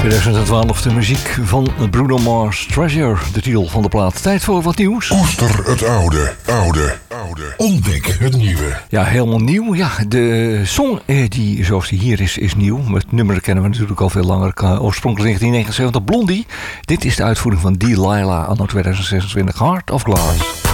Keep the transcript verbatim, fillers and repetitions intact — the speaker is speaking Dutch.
tweeduizend twaalf de muziek van Bruno Mars, Treasure, de titel van de plaat. Tijd voor wat nieuws. Koester het oude, oude, oude. Ontdek het nieuwe. Ja, helemaal nieuw. Ja, de song eh, die zoals die hier is, is nieuw. Het nummer kennen we natuurlijk al veel langer. Oorspronkelijk negentien negenenzeventig, Blondie. Dit is de uitvoering van Delilah anno tweeduizend zesentwintig, Heart of Glass.